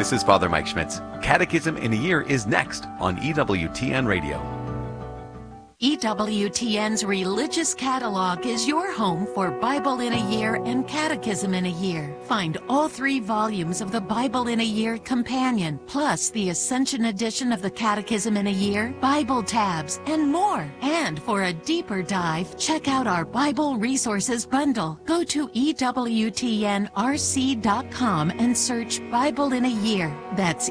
this is Father Mike Schmitz. Catechism in a Year is next on EWTN Radio. EWTN's Religious Catalog is your home for Bible in a Year and Catechism in a Year. Find all 3 volumes of the Bible in a Year Companion, plus the Ascension edition of the Catechism in a Year, Bible tabs, and more. And for a deeper dive, check out our Bible Resources Bundle. Go to EWTNRC.com and search Bible in a Year. That's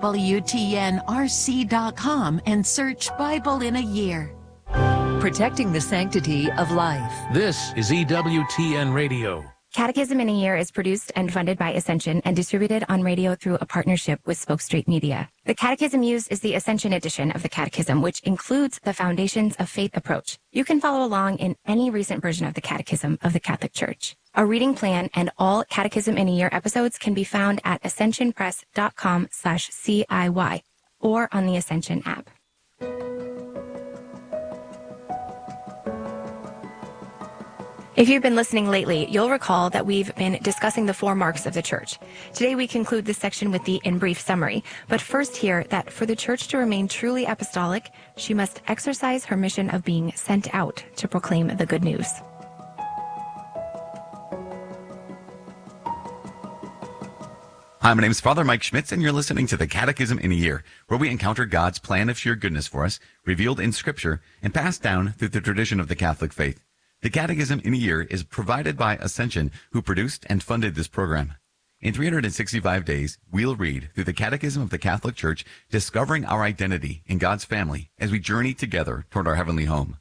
EWTNRC.com and search Bible in a Year. Protecting the sanctity of life. This is EWTN Radio. Catechism in a Year is produced and funded by Ascension and distributed on radio through a partnership with Spoke Street Media. The catechism used is the Ascension edition of the Catechism, which includes the Foundations of Faith approach. You can follow along in any recent version of the Catechism of the Catholic Church. A reading plan and all Catechism in a Year episodes can be found at ascensionpress.com/CIY or on the Ascension app. If you've been listening lately, you'll recall that we've been discussing the 4 marks of the Church. Today we conclude this section with the in brief summary, but first hear that for the Church to remain truly apostolic, she must exercise her mission of being sent out to proclaim the good news. Hi, my name is Father Mike Schmitz, and you're listening to the Catechism in a Year, where we encounter God's plan of sheer goodness for us, revealed in Scripture and passed down through the tradition of the Catholic faith. The Catechism in a Year is provided by Ascension, who produced and funded this program. In 365 days, we'll read through the Catechism of the Catholic Church, discovering our identity in God's family as we journey together toward our heavenly home.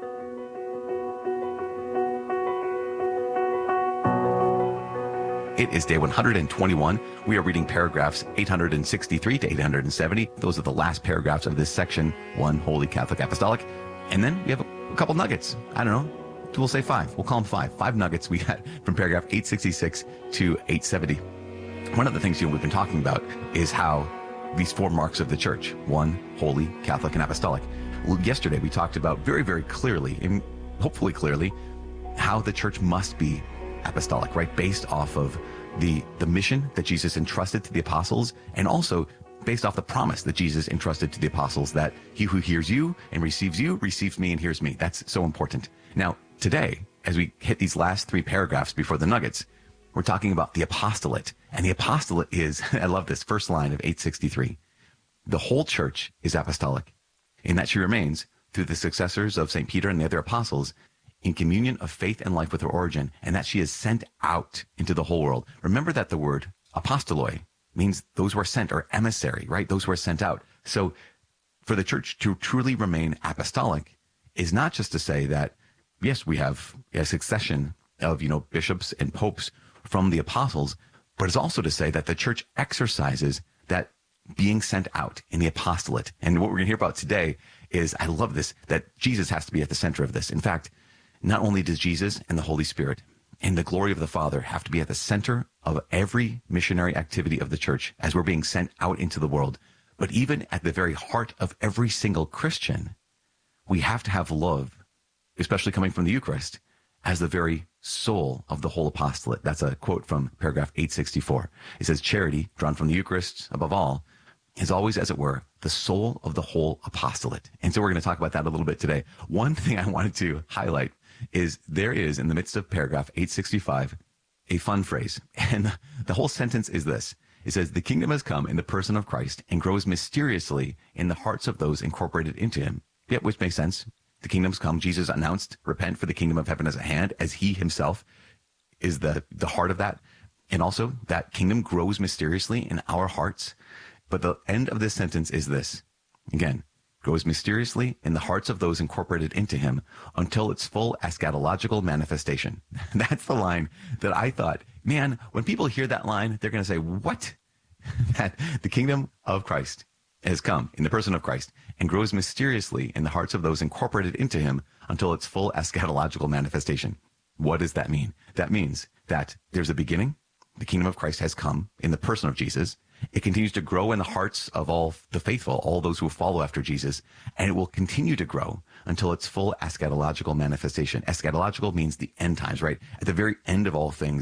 It is day 121. We are reading paragraphs 863 to 870. Those are the last paragraphs of this section, 1, Holy Catholic Apostolic. And then we have a couple nuggets. I don't know. We'll say 5. We'll call them 5. 5 nuggets we got from paragraph 866 to 870. One of the things we've been talking about is how these 4 marks of the Church, 1, Holy, Catholic, and Apostolic. Yesterday we talked about very, very clearly, and hopefully clearly, how the Church must be apostolic, right? Based off of the mission that Jesus entrusted to the apostles, and also based off the promise that Jesus entrusted to the apostles, that he who hears you and receives me and hears me. That's so important. Now, today, as we hit these last 3 paragraphs before the nuggets, we're talking about the apostolate. And the apostolate is, I love this first line of 863. The whole Church is apostolic, in that she remains, through the successors of St. Peter and the other apostles, in communion of faith and life with her origin, and that she is sent out into the whole world. Remember that the word apostoloi means those who are sent, or emissary, right? Those who are sent out. So for the Church to truly remain apostolic is not just to say that, yes, we have a succession of, bishops and popes from the apostles, but it's also to say that the Church exercises that being sent out in the apostolate. And what we're going to hear about today is, I love this, that Jesus has to be at the center of this. In fact, not only does Jesus and the Holy Spirit and the glory of the Father have to be at the center of every missionary activity of the Church as we're being sent out into the world, but even at the very heart of every single Christian, we have to have love, especially coming from the Eucharist, as the very soul of the whole apostolate. That's a quote from paragraph 864. It says, charity, drawn from the Eucharist above all, is always, as it were, the soul of the whole apostolate. And so we're going to talk about that a little bit today. One thing I wanted to highlight is there is, in the midst of paragraph 865, a fun phrase. And the whole sentence is this. It says, the kingdom has come in the person of Christ and grows mysteriously in the hearts of those incorporated into him. Yeah, which makes sense. The kingdom's come. Jesus announced, repent, for the kingdom of heaven is at hand, as he himself is the heart of that. And also that kingdom grows mysteriously in our hearts. But the end of this sentence is this. Again, grows mysteriously in the hearts of those incorporated into him until its full eschatological manifestation. That's the line that I thought, man, when people hear that line, they're going to say, what? That the kingdom of Christ has come in the person of Christ and grows mysteriously in the hearts of those incorporated into him until its full eschatological manifestation. What does that mean? That means that there's a beginning. The kingdom of Christ has come in the person of Jesus. It continues to grow in the hearts of all the faithful, all those who follow after Jesus, and it will continue to grow until its full eschatological manifestation. Eschatological means the end times, right? At the very end of all things, that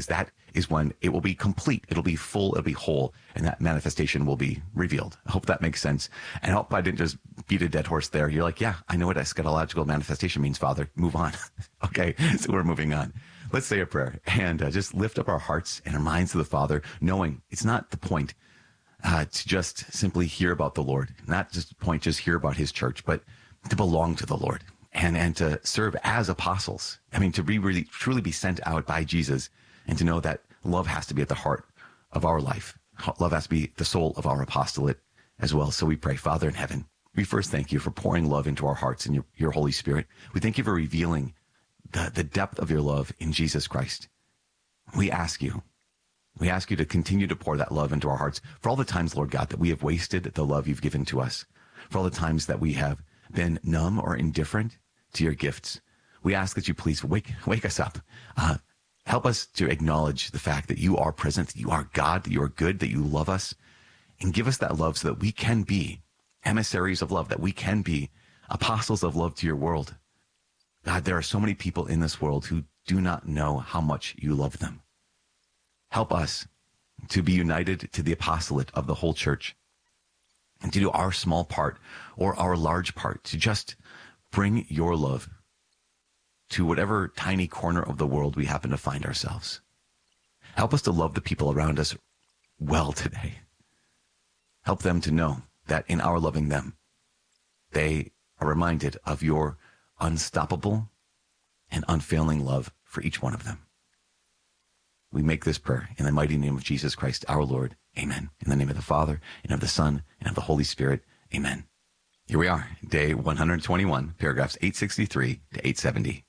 is when it will be complete, it'll be full, it'll be whole, and that manifestation will be revealed. I hope that makes sense. And I hope I didn't just beat a dead horse there. You're like, yeah, I know what eschatological manifestation means, Father. Move on. Okay, so we're moving on. Let's say a prayer and just lift up our hearts and our minds to the Father, knowing it's not the point to just simply hear about the Lord, not just the point, just hear about his church, but to belong to the Lord and to serve as apostles. I mean, to be really, truly be sent out by Jesus, and to know that love has to be at the heart of our life. Love has to be the soul of our apostolate as well. So we pray, Father in heaven, we first thank you for pouring love into our hearts and your Holy Spirit. We thank you for revealing the depth of your love in Jesus Christ. We ask you to continue to pour that love into our hearts for all the times, Lord God, that we have wasted the love you've given to us, for all the times that we have been numb or indifferent to your gifts. We ask that you please wake us up. Help us to acknowledge the fact that you are present, that you are God, that you are good, that you love us, and give us that love so that we can be emissaries of love, that we can be apostles of love to your world. God, there are so many people in this world who do not know how much you love them. Help us to be united to the apostolate of the whole church and to do our small part or our large part to just bring your love to whatever tiny corner of the world we happen to find ourselves. Help us to love the people around us well today. Help them to know that in our loving them, they are reminded of your unstoppable and unfailing love for each one of them. We make this prayer in the mighty name of Jesus Christ, our Lord. Amen. In the name of the Father, and of the Son, and of the Holy Spirit. Amen. Here we are, day 121, paragraphs 863 to 870.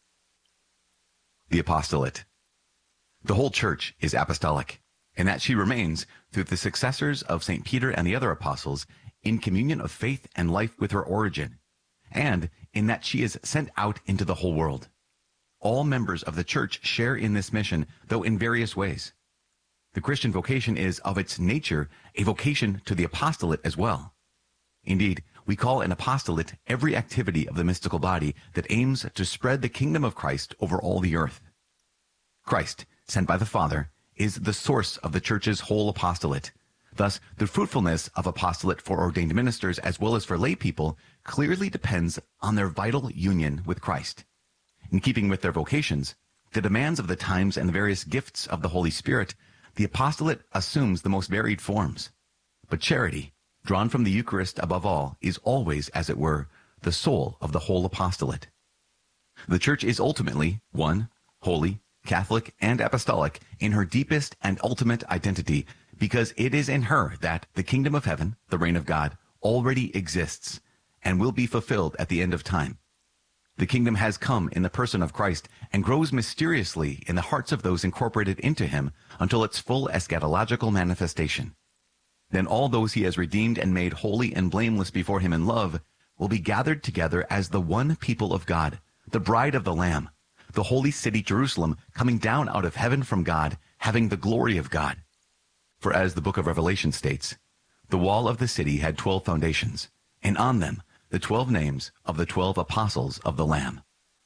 The apostolate. The whole church is apostolic, in that she remains, through the successors of St. Peter and the other apostles, in communion of faith and life with her origin, and in that she is sent out into the whole world. All members of the church share in this mission, though in various ways. The Christian vocation is, of its nature, a vocation to the apostolate as well. Indeed, we call an apostolate every activity of the mystical body that aims to spread the kingdom of Christ over all the earth. Christ, sent by the Father, is the source of the church's whole apostolate. Thus, the fruitfulness of apostolate for ordained ministers as well as for lay people clearly depends on their vital union with Christ. In keeping with their vocations, the demands of the times and the various gifts of the Holy Spirit, the apostolate assumes the most varied forms. But charity, drawn from the Eucharist above all, is always, as it were, the soul of the whole apostolate. The Church is ultimately one, holy, Catholic, and apostolic in her deepest and ultimate identity, because it is in her that the kingdom of heaven, the reign of God, already exists and will be fulfilled at the end of time. The kingdom has come in the person of Christ and grows mysteriously in the hearts of those incorporated into him until its full eschatological manifestation. Then all those he has redeemed and made holy and blameless before him in love will be gathered together as the one people of God, the bride of the Lamb, the holy city Jerusalem, coming down out of heaven from God, having the glory of God. For as the book of Revelation states, the wall of the city had 12 foundations, and on them the 12 names of the 12 apostles of the Lamb.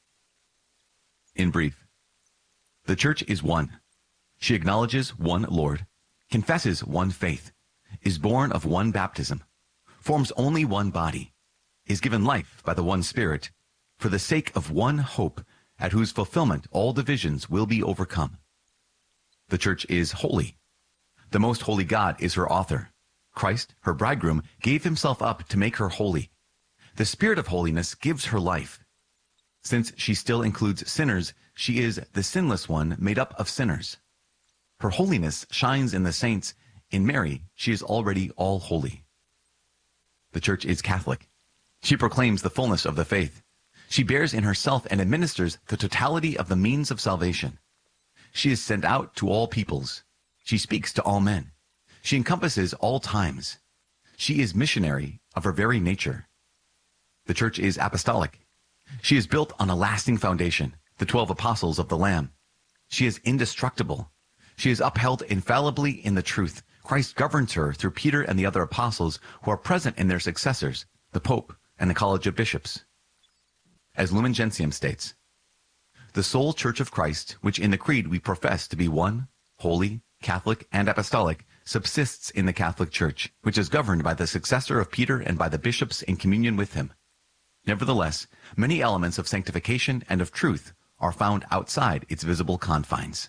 In brief, the church is one. She acknowledges one Lord, confesses one faith, is born of one baptism, forms only one body, is given life by the one Spirit, for the sake of one hope, at whose fulfillment all divisions will be overcome. The church is holy. The most holy God is her author. Christ, her bridegroom, gave himself up to make her holy. The Spirit of holiness gives her life. Since she still includes sinners, she is the sinless one made up of sinners. Her holiness shines in the saints. In Mary, she is already all holy. The church is Catholic. She proclaims the fullness of the faith. She bears in herself and administers the totality of the means of salvation. She is sent out to all peoples. She speaks to all men. She encompasses all times. She is missionary of her very nature. The church is apostolic. She is built on a lasting foundation, the 12 apostles of the Lamb. She is indestructible. She is upheld infallibly in the truth. Christ governs her through Peter and the other apostles who are present in their successors, the Pope and the College of Bishops. As Lumen Gentium states, the sole church of Christ, which in the creed we profess to be one, holy, Catholic, and apostolic, subsists in the Catholic Church, which is governed by the successor of Peter and by the bishops in communion with him. Nevertheless, many elements of sanctification and of truth are found outside its visible confines.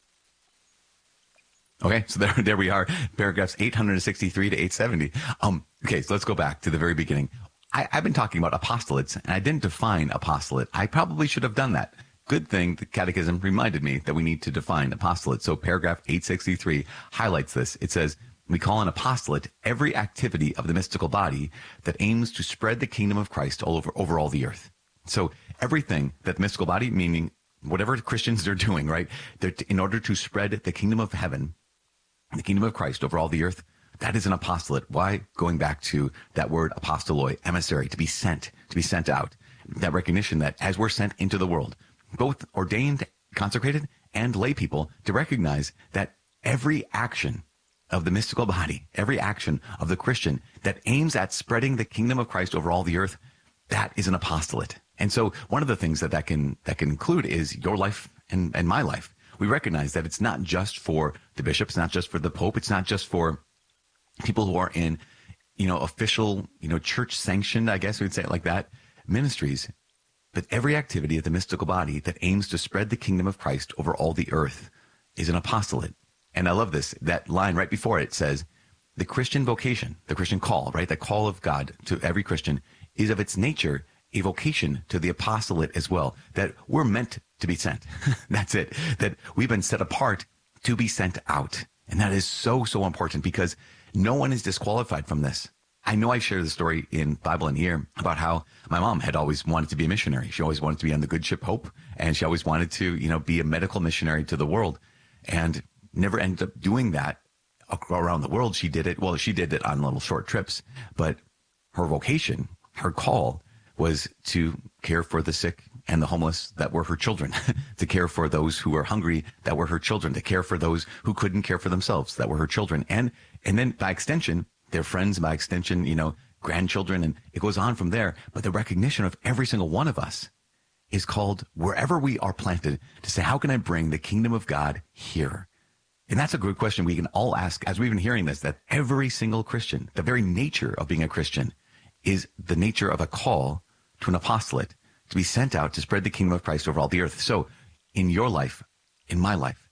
Okay, so there we are, paragraphs 863 to 870. Okay, so let's go back to the very beginning. I've been talking about apostolates, and I didn't define apostolate. I probably should have done that. Good thing the Catechism reminded me that we need to define apostolate. So paragraph 863 highlights this. It says, we call an apostolate every activity of the mystical body that aims to spread the kingdom of Christ over all the earth. So everything that the mystical body, meaning whatever Christians are doing, right, in order to spread the kingdom of heaven, the kingdom of Christ over all the earth, that is an apostolate. Why? Going back to that word apostoloi, emissary, to be sent out. That recognition that as we're sent into the world, both ordained, consecrated, and lay people, to recognize that every action of the mystical body, every action of the Christian that aims at spreading the kingdom of Christ over all the earth, that is an apostolate. And so one of the things that can include is your life and my life. We recognize that it's not just for the bishops, not just for the Pope, it's not just for people who are in, official, church sanctioned, I guess we'd say it like that, ministries. But every activity of the mystical body that aims to spread the kingdom of Christ over all the earth is an apostolate. And I love this. That line right before it says, the Christian vocation, the Christian call, right? The call of God to every Christian is of its nature a vocation to the apostolate as well, that we're meant to be sent. That's it. That we've been set apart to be sent out. And that is so, so important because no one is disqualified from this. I know I shared the story in Bible in a Year about how my mom had always wanted to be a missionary. She always wanted to be on the good ship Hope, and she always wanted to, be a medical missionary to the world, and never ended up doing that around the world. She did it on little short trips, but her vocation, her call, was to care for the sick and the homeless that were her children, to care for those who were hungry that were her children, to care for those who couldn't care for themselves that were her children. And then by extension, their friends, by extension, grandchildren, and it goes on from there. But the recognition of every single one of us is called, wherever we are planted, to say, how can I bring the kingdom of God here? And that's a good question we can all ask as we've been hearing this, that every single Christian, the very nature of being a Christian is the nature of a call to an apostolate, to be sent out to spread the kingdom of Christ over all the earth. So in your life, in my life,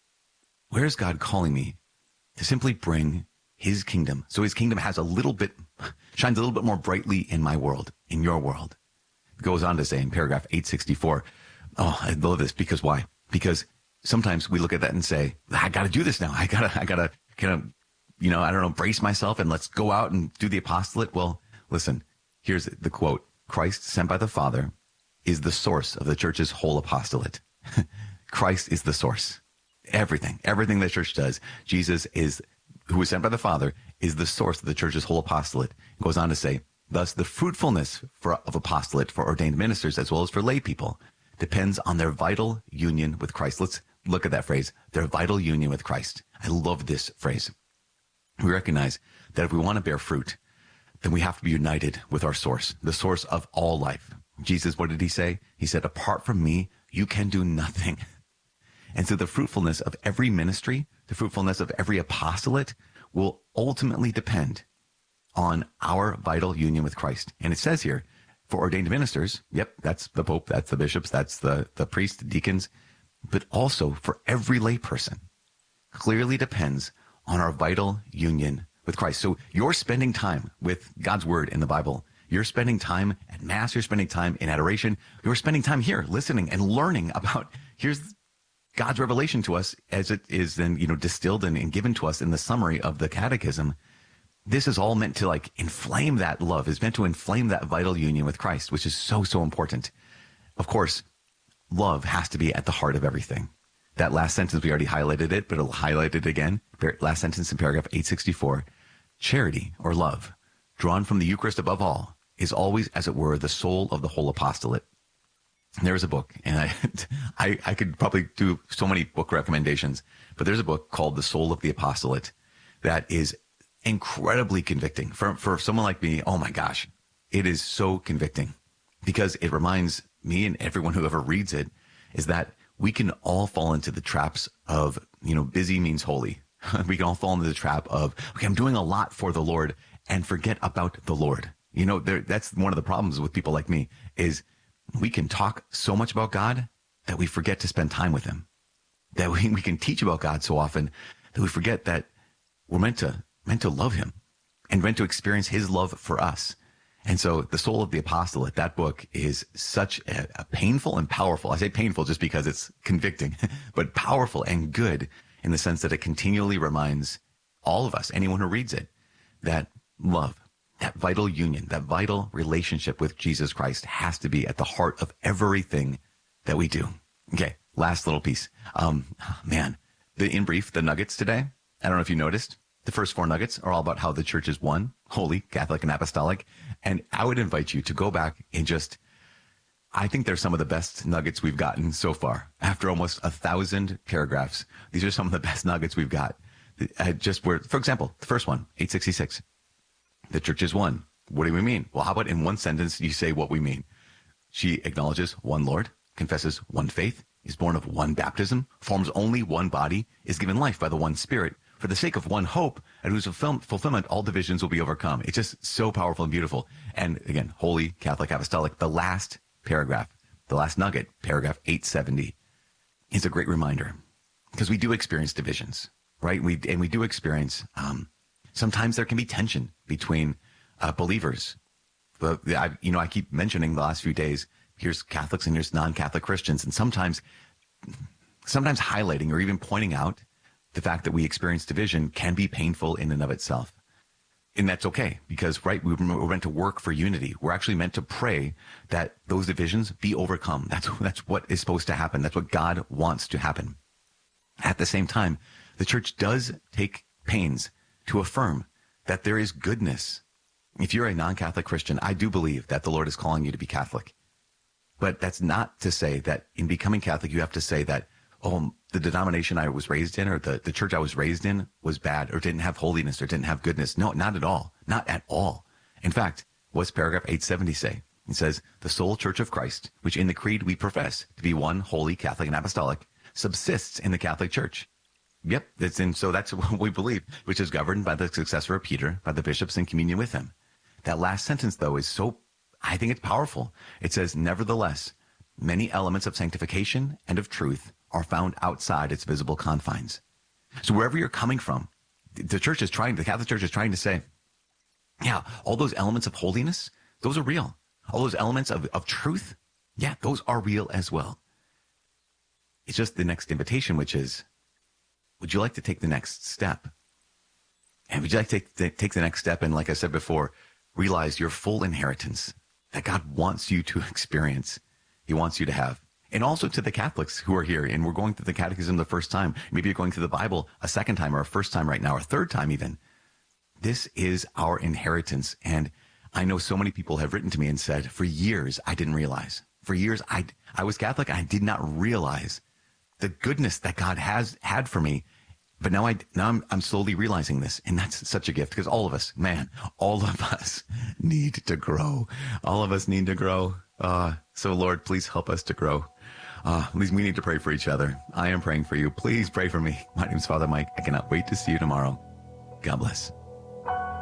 where is God calling me to simply bring his kingdom? So his kingdom shines a little bit more brightly in my world, in your world. It goes on to say in paragraph 864, I love this because why? Because sometimes we look at that and say, I got to do this now. I gotta brace myself and let's go out and do the apostolate. Well, listen, here's the quote. Christ, sent by the Father, is the source of the church's whole apostolate. Christ is the source. Everything the church does, Jesus who was sent by the Father, is the source of the church's whole apostolate. It goes on to say, thus the fruitfulness of apostolate for ordained ministers as well as for lay people depends on their vital union with Christ. Let's look at that phrase, their vital union with Christ. I love this phrase. We recognize that if we want to bear fruit, then we have to be united with our source, the source of all life. Jesus, what did he say? He said, apart from me, you can do nothing. And so the fruitfulness of every ministry, the fruitfulness of every apostolate will ultimately depend on our vital union with Christ. And it says here, for ordained ministers, yep, that's the Pope, that's the bishops, that's the priests, the deacons, but also for every lay person, clearly depends on our vital union with Christ. So you're spending time with God's word in the Bible. You're spending time at Mass. You're spending time in adoration. You're spending time here listening and learning about, here's God's revelation to us as it is then, distilled and given to us in the summary of the Catechism. This is all meant to inflame that love, is meant to inflame that vital union with Christ, which is so, so important. Of course, love has to be at the heart of everything. That last sentence, we already highlighted it, but it'll highlight it again. Last sentence in paragraph 864. Charity, or love, drawn from the Eucharist above all, is always, as it were, the soul of the whole apostolate. There is a book, and I could probably do so many book recommendations, but there's a book called The Soul of the Apostolate that is incredibly convicting. For someone like me, oh my gosh, it is so convicting because it reminds me and everyone who ever reads it is that we can all fall into the traps of busy means holy. We can all fall into the trap of, okay, I'm doing a lot for the Lord and forget about the Lord. That's one of the problems with people like me is we can talk so much about God that we forget to spend time with him. That we can teach about God so often that we forget that we're meant to love him and meant to experience his love for us. And so the Soul of the Apostolate, that book is such a painful and powerful. I say painful just because it's convicting, but powerful and good in the sense that it continually reminds all of us, anyone who reads it, that love, that vital union, that vital relationship with Jesus Christ has to be at the heart of everything that we do. Okay, last little piece. In brief, the nuggets today, I don't know if you noticed, the first 4 nuggets are all about how the church is one, holy, Catholic, and apostolic. And I would invite you to go back and I think they're some of the best nuggets we've gotten so far. After almost 1,000 paragraphs, these are some of the best nuggets we've got. For example, the first one, 866. The church is one. What do we mean? Well, how about in one sentence you say what we mean? She acknowledges one Lord, confesses one faith, is born of one baptism, forms only one body, is given life by the one Spirit, for the sake of one hope, at whose fulfillment all divisions will be overcome. It's just so powerful and beautiful. And again, holy, Catholic, apostolic. The last paragraph, the last nugget, paragraph 870, is a great reminder because we do experience divisions, right? We do experience, sometimes there can be tension between believers. But I keep mentioning the last few days, here's Catholics and here's non-Catholic Christians, and sometimes highlighting or even pointing out the fact that we experience division can be painful in and of itself. And that's okay because, right, we're meant to work for unity. We're actually meant to pray that those divisions be overcome. That's what is supposed to happen. That's what God wants to happen. At the same time, the church does take pains to affirm that there is goodness. If you're a non-Catholic Christian, I do believe that the Lord is calling you to be Catholic. But that's not to say that in becoming Catholic, you have to say that, the denomination I was raised in or the church I was raised in was bad or didn't have holiness or didn't have goodness. No, not at all. Not at all. In fact, what's paragraph 870 say? It says, the sole church of Christ, which in the creed we profess to be one, holy, Catholic, and apostolic, subsists in the Catholic Church. Yep, so that's what we believe, which is governed by the successor of Peter, by the bishops in communion with him. That last sentence, though, is I think it's powerful. It says, nevertheless, many elements of sanctification and of truth are found outside its visible confines. So wherever you're coming from, the Catholic Church is trying to say, yeah, all those elements of holiness, those are real. All those elements of truth, yeah, those are real as well. It's just the next invitation, which is, would you like to take the next step? And would you like to take the next step and, like I said before, realize your full inheritance that God wants you to experience, he wants you to have. And also to the Catholics who are here, and we're going through the Catechism the first time. Maybe you're going through the Bible a second time or a first time right now, or a third time even. This is our inheritance. And I know so many people have written to me and said, for years, I didn't realize. For years, I was Catholic and I did not realize the goodness that God has had for me. But now I'm slowly realizing this. And that's such a gift because all of us need to grow. All of us need to grow. So Lord, please help us to grow. At least we need to pray for each other. I am praying for you. Please pray for me. My name is Father Mike. I cannot wait to see you tomorrow. God bless.